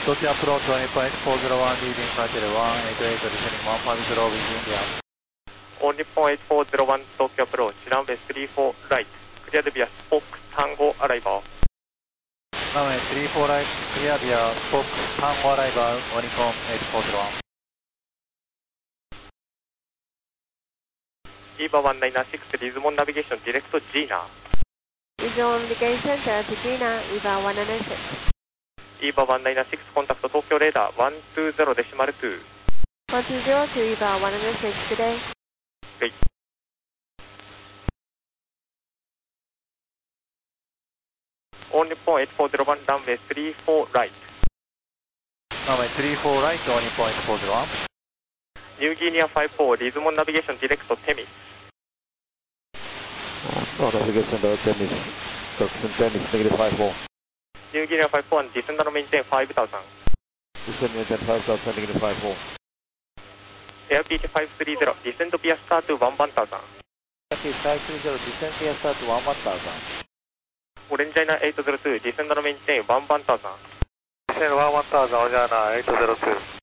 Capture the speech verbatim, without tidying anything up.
Tokyo approach one point four zero one, leading flight one eight eight, descending one five zero with India. On Nippon eight four zero one, Tokyo approach, runway three four right, cleared via Spock Tango arrival. Runway three four right, clear via Spock Tango arrival, on Nippon eight four zero one. EVA one nine six, Lismon navigation direct to Gina. Lismon navigation direct to Gina, EVA one nine six. EVA one nine six, contact Tokyo radar one two zero decimal two. one two zero to EVA one nine six, today. Great. On Nippon eight four zero one, runway three four right. Runway three four right, on Nippon eight four zero one. New Guinea five four, Lismon navigation direct to Temis. Oh, navigation to Temis, direction Temis, negative five four. New Guinea five four, and descend and maintain five thousand. Descend and maintain five thousand, negative five four. Airbnb five three zero, descend via start to one one thousand. Airbnb five three zero, descend via start to one one thousand. Orange China eight zero two, descend and maintain one one thousand. Descend one one thousand, Orange China eight zero two.